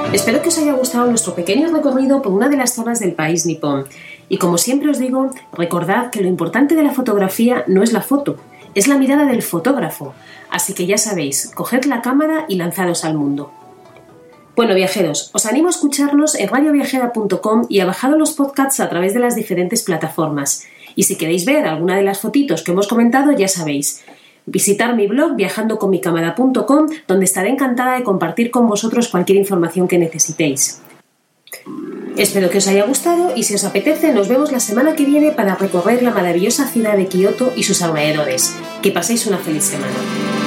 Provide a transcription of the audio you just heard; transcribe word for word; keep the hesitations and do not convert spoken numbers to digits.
Espero que os haya gustado nuestro pequeño recorrido por una de las zonas del país nipón. Y como siempre os digo, recordad que lo importante de la fotografía no es la foto, es la mirada del fotógrafo. Así que ya sabéis, coged la cámara y lanzados al mundo. Bueno, viajeros, os animo a escucharnos en radio viajera punto com y a bajar los podcasts a través de las diferentes plataformas. Y si queréis ver alguna de las fotitos que hemos comentado, ya sabéis, visitar mi blog viajando con mi cámara punto com, donde estaré encantada de compartir con vosotros cualquier información que necesitéis. Espero que os haya gustado y si os apetece nos vemos la semana que viene para recorrer la maravillosa ciudad de Kioto y sus alrededores. Que paséis una feliz semana.